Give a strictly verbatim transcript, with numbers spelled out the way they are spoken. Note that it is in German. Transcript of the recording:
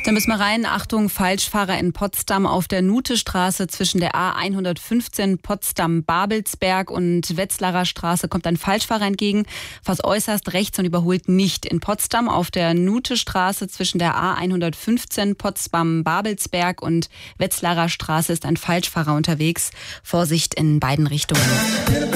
Da müssen wir rein. Achtung, Falschfahrer in Potsdam auf der Nuthestraße zwischen der A hundertfünfzehn Potsdam-Babelsberg und Wetzlarer Straße kommt ein Falschfahrer entgegen, fast äußerst rechts und überholt nicht. In Potsdam auf der Nuthestraße zwischen der A hundertfünfzehn Potsdam-Babelsberg und Wetzlarer Straße ist ein Falschfahrer unterwegs. Vorsicht in beiden Richtungen.